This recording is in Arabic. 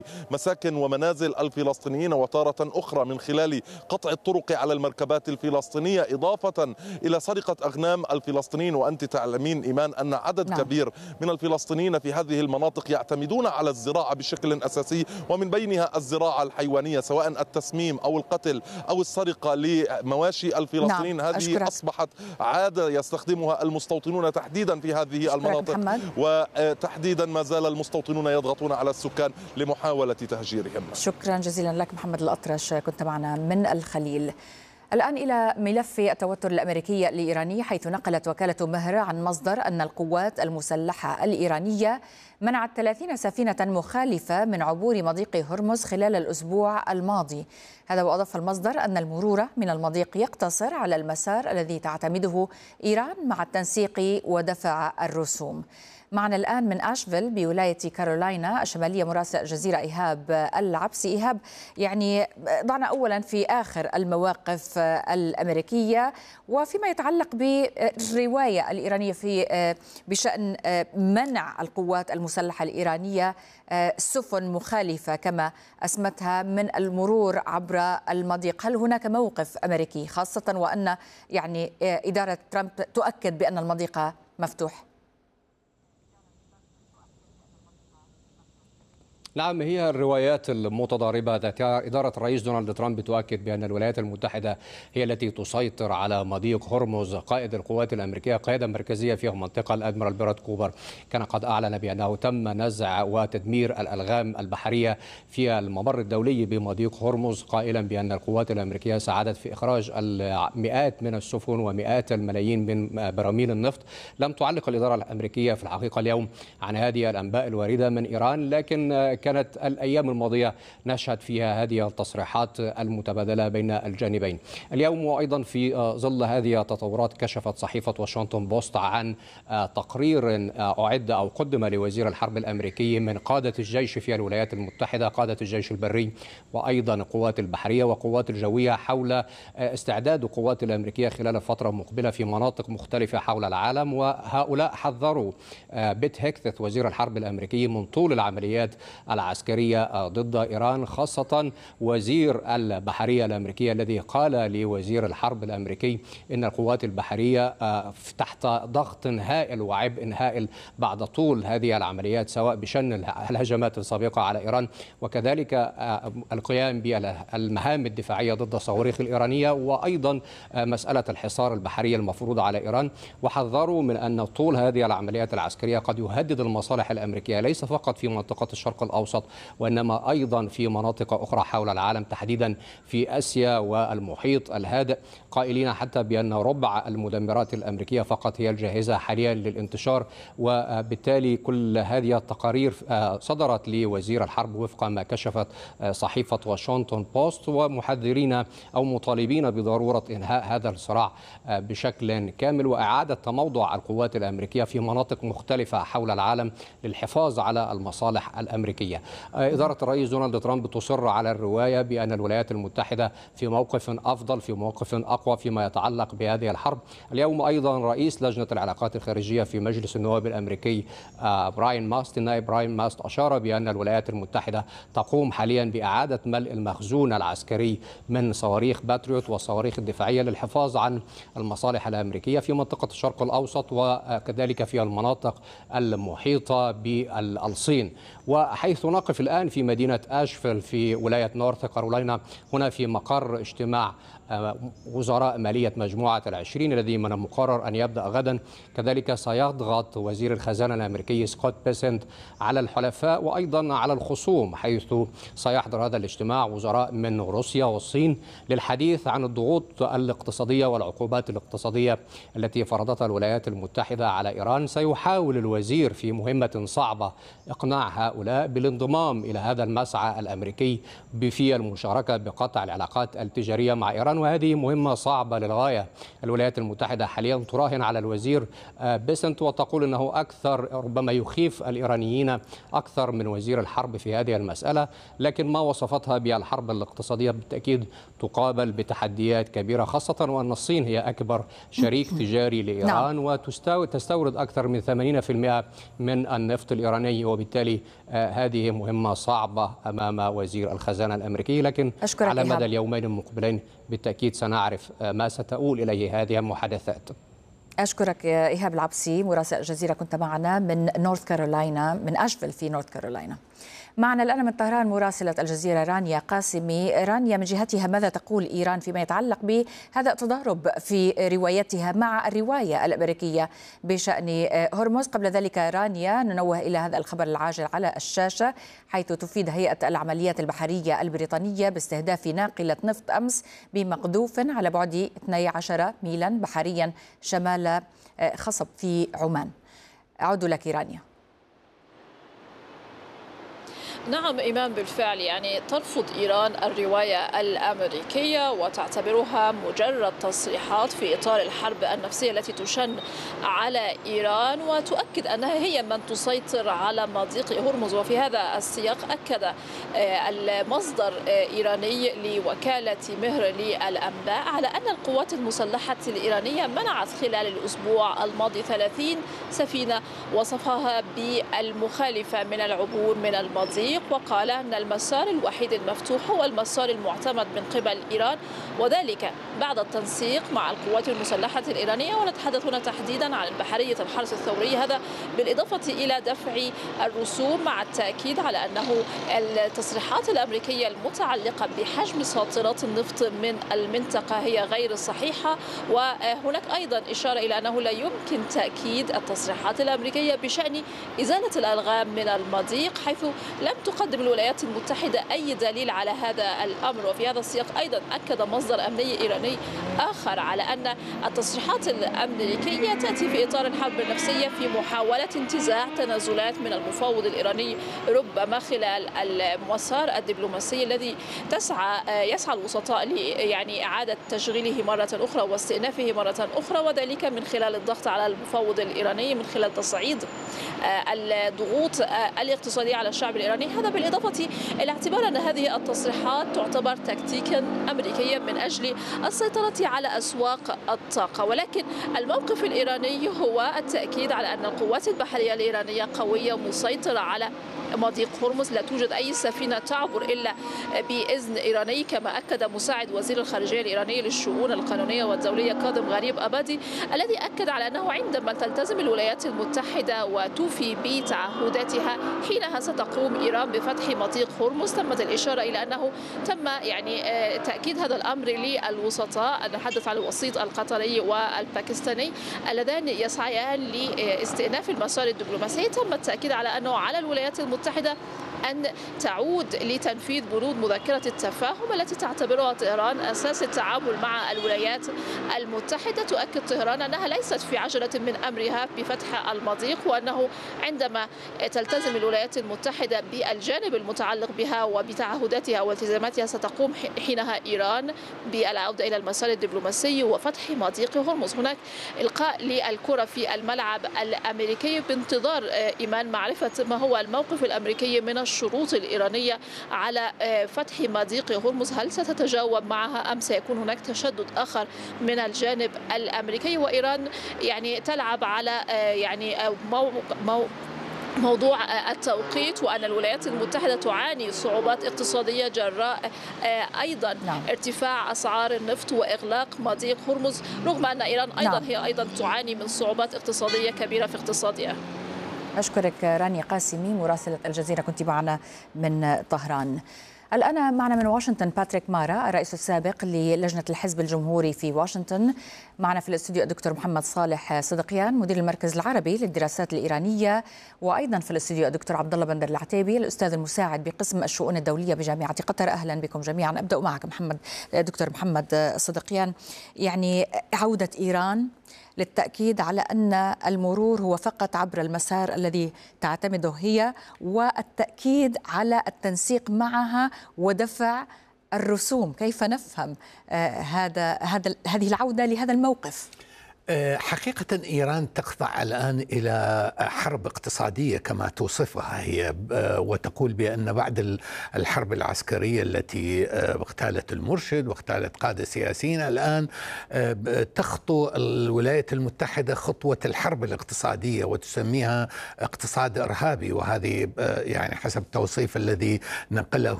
مساكن ومنازل الفلسطينيين، وتارة أخرى من خلال قطع الطرق على المركبات الفلسطينية، إضافة إلى سرقة أغنام الفلسطينيين. وأنت تعلمين إيمان أن عدد كبير من الفلسطينيين في هذه المناطق يعتمدون على الزراعة بشكل أساسي، ومن بينها الزراعة الحيوانية، سواء التسميم أو القتل أو السرقة لمواشي الفلسطينيين. هذه أصبحت عادة يستخدمها المستوطنون تحديدا في هذه المناطق، وتحديدا ما زال المستوطنون يضغطون على السكان لمحاولة تهجيرهم. شكرا جزيلا لك محمد الأطرش، كنت معنا من الخليل. الآن إلى ملف التوتر الأمريكي الإيراني، حيث نقلت وكالة مهر عن مصدر أن القوات المسلحة الإيرانية منعت 30 سفينة مخالفة من عبور مضيق هرمز خلال الأسبوع الماضي. هذا وأضاف المصدر أن المرور من المضيق يقتصر على المسار الذي تعتمده إيران مع التنسيق ودفع الرسوم. معنا الآن من أشفيل بولاية كارولاينا الشمالية مراسل الجزيرة إيهاب العبسي. إيهاب، يعني ضعنا أولا في آخر المواقف الأمريكية وفيما يتعلق بالرواية الإيرانية بشأن منع القوات المسلحة الإيرانية سفن مخالفة كما أسمتها من المرور عبر المضيق. هل هناك موقف أمريكي، خاصة وأن يعني إدارة ترامب تؤكد بأن المضيق مفتوح؟ نعم، هي الروايات المتضاربة ذاتها. إدارة الرئيس دونالد ترامب تؤكد بأن الولايات المتحدة هي التي تسيطر على مضيق هرمز. قائد القوات الأمريكية قيادة مركزية في المنطقة الأدميرال بيرت كوبر كان قد أعلن بأنه تم نزع وتدمير الألغام البحرية في الممر الدولي بمضيق هرمز، قائلا بأن القوات الأمريكية ساعدت في إخراج المئات من السفن ومئات الملايين من براميل النفط. لم تعلق الإدارة الأمريكية في الحقيقة اليوم عن هذه الأنباء الواردة من إيران، لكن كانت الأيام الماضية نشهد فيها هذه التصريحات المتبادلة بين الجانبين. اليوم وأيضا في ظل هذه التطورات كشفت صحيفة واشنطن بوست عن تقرير أعد أو قدم لوزير الحرب الأمريكي من قادة الجيش في الولايات المتحدة، قادة الجيش البري وأيضا القوات البحرية والقوات الجوية، حول استعداد القوات الأمريكية خلال الفترة المقبلة في مناطق مختلفة حول العالم. وهؤلاء حذروا بيت هيكث وزير الحرب الأمريكي من طول العمليات العسكرية ضد إيران، خاصة وزير البحرية الأمريكية الذي قال لوزير الحرب الأمريكي إن القوات البحرية تحت ضغط هائل وعبء هائل بعد طول هذه العمليات، سواء بشن الهجمات السابقة على إيران وكذلك القيام بالمهام الدفاعية ضد الصواريخ الإيرانية، وأيضا مسألة الحصار البحري المفروض على إيران. وحذروا من أن طول هذه العمليات العسكرية قد يهدد المصالح الأمريكية ليس فقط في منطقة الشرق الأوسط وإنما أيضا في مناطق أخرى حول العالم، تحديدا في آسيا والمحيط الهادئ، قائلين حتى بأن ربع المدمرات الأمريكية فقط هي الجاهزة حاليا للانتشار. وبالتالي كل هذه التقارير صدرت لوزير الحرب وفق ما كشفت صحيفة واشنطن بوست، ومحذرين أو مطالبين بضرورة إنهاء هذا الصراع بشكل كامل وإعادة تموضع القوات الأمريكية في مناطق مختلفة حول العالم للحفاظ على المصالح الأمريكية. إدارة الرئيس دونالد ترامب تصر على الرواية بأن الولايات المتحدة في موقف أفضل، في موقف أقوى فيما يتعلق بهذه الحرب. اليوم أيضا رئيس لجنة العلاقات الخارجية في مجلس النواب الأمريكي النائب براين ماست أشار بأن الولايات المتحدة تقوم حاليا بإعادة ملء المخزون العسكري من صواريخ باتريوت والصواريخ الدفاعية للحفاظ عن المصالح الأمريكية في منطقة الشرق الأوسط وكذلك في المناطق المحيطة بالصين. وحيث نقف الآن في مدينة أشفيل في ولاية نورث كارولاينا، هنا في مقر اجتماع وزراء مالية مجموعة العشرين الذي من المقرر أن يبدأ غدا. كذلك سيضغط وزير الخزانة الأمريكي سكوت بيسنت على الحلفاء وأيضا على الخصوم، حيث سيحضر هذا الاجتماع وزراء من روسيا والصين للحديث عن الضغوط الاقتصادية والعقوبات الاقتصادية التي فرضتها الولايات المتحدة على إيران. سيحاول الوزير في مهمة صعبة إقناع هؤلاء بالانضمام إلى هذا المسعى الأمريكي في المشاركة بقطع العلاقات التجارية مع إيران، وهذه مهمة صعبة للغاية. الولايات المتحدة حاليا تراهن على الوزير بيسنت وتقول أنه أكثر ربما يخيف الإيرانيين أكثر من وزير الحرب في هذه المسألة، لكن ما وصفتها بالحرب الاقتصادية بالتأكيد تقابل بتحديات كبيرة، خاصة وأن الصين هي أكبر شريك تجاري لإيران وتستورد أكثر من 80% من النفط الإيراني، وبالتالي هذه هذه مهمة صعبة أمام وزير الخزانة الأمريكي، لكن على مدى اليومين المقبلين بالتأكيد سنعرف ما ستؤول إليه هذه المحادثات. أشكرك إيهاب العبسي مراسل الجزيرة، كنت معنا من نورث كارولاينا، من أشفيل في نورث كارولاينا. معنا الآن من طهران مراسلة الجزيرة رانيا قاسمي. رانيا، من جهتها ماذا تقول إيران فيما يتعلق بهذا التضارب في روايتها مع الرواية الأمريكية بشأن هرمز؟ قبل ذلك رانيا ننوه إلى هذا الخبر العاجل على الشاشة، حيث تفيد هيئة العمليات البحرية البريطانية باستهداف ناقلة نفط أمس بمقذوف على بعد 12 ميلا بحريا شمال خصب في عمان. أعود لك رانيا. نعم إيمان، بالفعل ترفض إيران الرواية الأمريكية وتعتبرها مجرد تصريحات في إطار الحرب النفسية التي تشن على إيران، وتؤكد أنها هي من تسيطر على مضيق هرمز. وفي هذا السياق أكد المصدر إيراني لوكالة مهر للأنباء على أن القوات المسلحة الإيرانية منعت خلال الأسبوع الماضي 30 سفينة وصفها بالمخالفة من العبور من المضيق، وقال أن المسار الوحيد المفتوح هو المسار المعتمد من قبل إيران، وذلك بعد التنسيق مع القوات المسلحة الإيرانية، ونتحدث هنا تحديدا عن بحرية الحرس الثوري، هذا بالإضافة إلى دفع الرسوم، مع التأكيد على أنه التصريحات الأمريكية المتعلقة بحجم صادرات النفط من المنطقة هي غير صحيحة. وهناك أيضا إشارة إلى أنه لا يمكن تأكيد التصريحات الأمريكية بشأن إزالة الألغام من المضيق، حيث لم تقدم الولايات المتحدة أي دليل على هذا الأمر. وفي هذا السياق أيضا أكد مصدر أمني إيراني آخر على أن التصريحات الأمريكية تأتي في إطار الحرب النفسية في محاولة انتزاع تنازلات من المفاوض الإيراني، ربما خلال المسار الدبلوماسي الذي يسعى الوسطاء لإعادة تشغيله مرة أخرى واستئنافه مرة أخرى، وذلك من خلال الضغط على المفاوض الإيراني، من خلال تصعيد الضغوط الاقتصادية على الشعب الإيراني. هذا بالإضافة إلى اعتبار أن هذه التصريحات تعتبر تكتيكا أمريكيا من أجل السيطرة على أسواق الطاقة. ولكن الموقف الإيراني هو التأكيد على أن القوات البحرية الإيرانية قوية مسيطرة على مضيق هرمز، لا توجد أي سفينة تعبر إلا بإذن إيراني، كما أكد مساعد وزير الخارجية الإيراني للشؤون القانونية والدولية كاظم غريب أبادي، الذي أكد على أنه عندما تلتزم الولايات المتحدة وتوفي بتعهداتها حينها ستقوم إيران بفتح مضيق هرمز. تمت الإشارة إلى أنه تم تأكيد هذا الأمر للوسطاء، نتحدث عن الوسيط القطري والباكستاني اللذان يسعيان لاستئناف المسار الدبلوماسي. تم التأكيد على أنه على الولايات المتحدة أن تعود لتنفيذ بنود مذكرة التفاهم التي تعتبرها طهران أساس التعامل مع الولايات المتحدة. تؤكد طهران أنها ليست في عجلة من أمرها بفتح المضيق، وأنه عندما تلتزم الولايات المتحدة بالجانب المتعلق بها وبتعهداتها والتزاماتها ستقوم حينها إيران بالعودة إلى المسار الدبلوماسي وفتح مضيق هرمز. هناك إلقاء للكرة في الملعب الأمريكي بانتظار إيمان معرفة ما هو الموقف الأمريكي من الشروط الإيرانية على فتح مضيق هرمز. هل ستتجاوب معها أم سيكون هناك تشدد آخر من الجانب الأمريكي؟ وإيران تلعب على موضوع التوقيت، وأن الولايات المتحدة تعاني صعوبات اقتصادية جراء أيضا ارتفاع أسعار النفط وإغلاق مضيق هرمز، رغم أن إيران هي أيضا تعاني من صعوبات اقتصادية كبيرة في اقتصادها. أشكرك رانيا قاسمي مراسلة الجزيرة، كنت معنا من طهران. الآن معنا من واشنطن باتريك مارا الرئيس السابق للجنة الحزب الجمهوري في واشنطن. معنا في الاستوديو الدكتور محمد صالح صدقيان مدير المركز العربي للدراسات الإيرانية، وأيضا في الاستوديو الدكتور عبد الله بندر العتيبي الأستاذ المساعد بقسم الشؤون الدولية بجامعة قطر. أهلا بكم جميعا. أبدأ معك دكتور محمد صدقيان. عودة إيران للتأكيد على أن المرور هو فقط عبر المسار الذي تعتمده هي، والتأكيد على التنسيق معها ودفع الرسوم. كيف نفهم هذه العودة لهذا الموقف؟ حقيقة إيران تخضع الآن إلى حرب اقتصادية كما توصفها هي، وتقول بأن بعد الحرب العسكرية التي اغتالت المرشد واغتالت قادة سياسيين، الآن تخطو الولايات المتحدة خطوة الحرب الاقتصادية وتسميها اقتصاد إرهابي. وهذه يعني حسب التوصيف الذي نقله